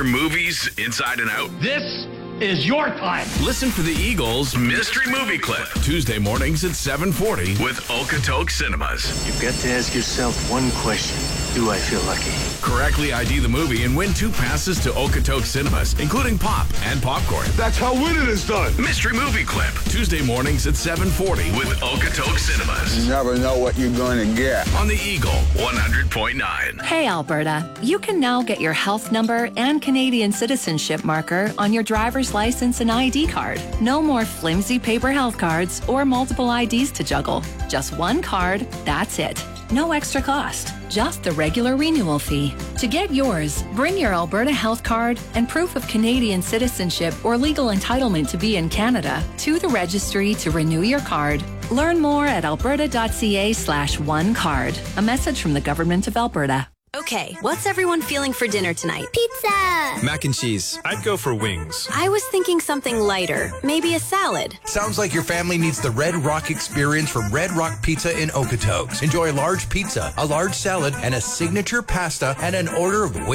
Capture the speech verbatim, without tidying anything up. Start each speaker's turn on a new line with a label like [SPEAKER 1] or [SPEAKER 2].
[SPEAKER 1] your movies inside and out?
[SPEAKER 2] This is your time.
[SPEAKER 1] Listen for the Eagles Mystery Movie Clip. Tuesday mornings at seven forty with Okotoks Cinemas.
[SPEAKER 3] You've got to ask yourself one question. Do I feel lucky?
[SPEAKER 1] Correctly I D the movie and win two passes to Okotoks Cinemas, including pop and popcorn.
[SPEAKER 4] That's how winning is done.
[SPEAKER 1] Mystery Movie Clip. Tuesday mornings at seven forty with Okotoks Cinemas.
[SPEAKER 4] You never know what you're going to get.
[SPEAKER 1] On the Eagle one hundred point nine.
[SPEAKER 5] Hey, Alberta. You can now get your health number and Canadian citizenship marker on your driver's license and I D card. No more flimsy paper health cards or multiple I Ds to juggle. Just one card, that's it. No extra cost, just the regular renewal fee. To get yours, bring your Alberta health card and proof of Canadian citizenship or legal entitlement to be in Canada to the registry to renew your card. Learn more at alberta.ca slash one card. A message from the Government of Alberta.
[SPEAKER 6] Okay, what's everyone feeling for dinner tonight?
[SPEAKER 7] Pizza!
[SPEAKER 8] Mac and cheese.
[SPEAKER 9] I'd go for wings.
[SPEAKER 6] I was thinking something lighter, maybe a salad.
[SPEAKER 8] Sounds like your family needs the Red Rock experience from Red Rock Pizza in Okotoks. Enjoy a large pizza, a large salad, and a signature pasta, and an order of